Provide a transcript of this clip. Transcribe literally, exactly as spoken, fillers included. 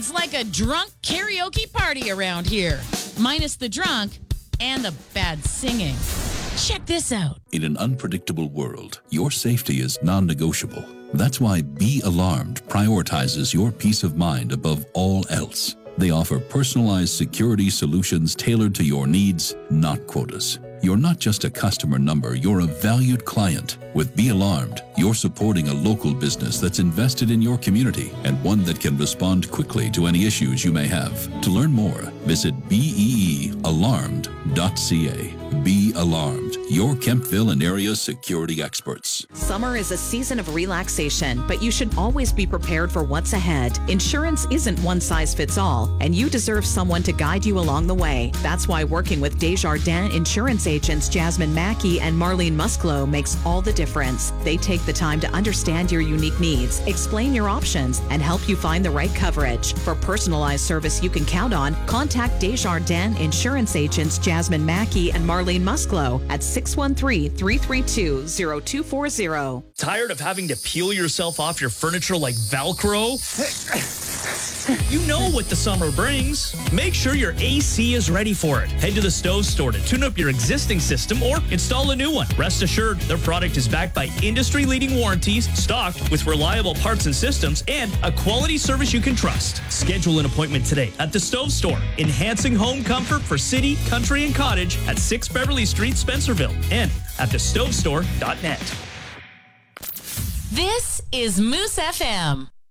It's like a drunk karaoke party around here, minus the drunk and the bad singing. Check this out. In an unpredictable world, your safety is non-negotiable. That's why Be Alarmed prioritizes your peace of mind above all else. They offer personalized security solutions tailored to your needs, not quotas. You're not just a customer number, you're a valued client. With Be Alarmed, you're supporting a local business that's invested in your community and one that can respond quickly to any issues you may have. To learn more, visit bee alarmed dot c a. Be Alarmed, your Kemptville and area security experts. Summer is a season of relaxation, but you should always be prepared for what's ahead. Insurance isn't one size fits all, and you deserve someone to guide you along the way. That's why working with Desjardins Insurance agents Jasmine Mackey and Marlene Musclo makes all the difference. They take the time to understand your unique needs, explain your options, and help you find the right coverage. For personalized service you can count on, contact Desjardins Insurance agents Jasmine Mackey and Marlene Musclo at six one three, three three two, zero two four zero. Tired of having to peel yourself off your furniture like Velcro? You know what the summer brings. Make sure your A C is ready for it. Head to the Stove Store to tune up your existing system or install a new one. Rest assured, their product is backed by industry-leading warranties, stocked with reliable parts and systems, and a quality service you can trust. Schedule an appointment today at the Stove Store, enhancing home comfort for city, country, and cottage at six Beverly Street, Spencerville, and at the stove store dot net. This is Moose F M.